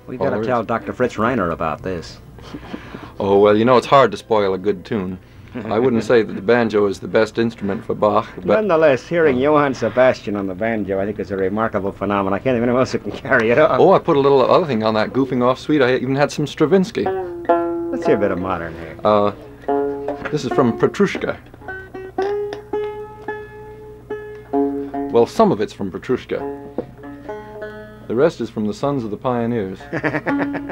We gotta tell Dr. Fritz Reiner about this. Oh, well, you know, it's hard to spoil a good tune. I wouldn't say that the banjo is the best instrument for Bach, but... Nonetheless, hearing Johann Sebastian on the banjo, I think is a remarkable phenomenon. I can't even know who else who can carry it off. Oh, I put a little other thing on that goofing off suite. I even had some Stravinsky. Let's hear a bit of modern here. This is from Petrushka. Well, some of it's from Petrushka. The rest is from the Sons of the Pioneers.